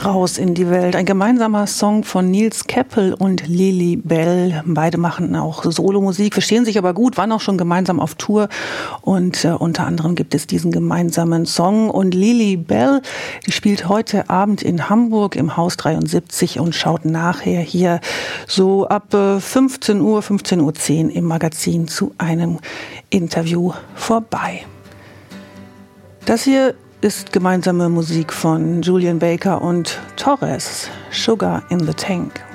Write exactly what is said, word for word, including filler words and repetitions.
Raus in die Welt. Ein gemeinsamer Song von Nils Keppel und Lili Bell. Beide machen auch Solomusik, verstehen sich aber gut, waren auch schon gemeinsam auf Tour. Und äh, unter anderem gibt es diesen gemeinsamen Song. Und Lili Bell, die spielt heute Abend in Hamburg im Haus dreiundsiebzig und schaut nachher hier so ab äh, fünfzehn Uhr, fünfzehn Uhr zehn im Magazin zu einem Interview vorbei. Das hier ist gemeinsame Musik von Julian Baker und Torres, Sugar in the Tank.